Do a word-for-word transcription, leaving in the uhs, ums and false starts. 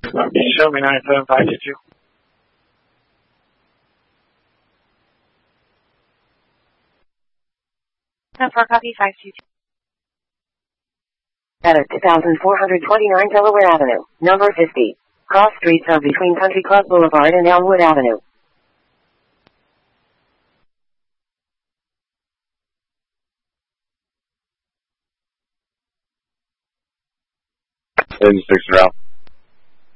Can you show me nine seven five two two? ten four, copy five two two. At two thousand four hundred twenty-nine Delaware Avenue, number fifty. Cross streets are between Country Club Boulevard and Elmwood Avenue. eighty-six route.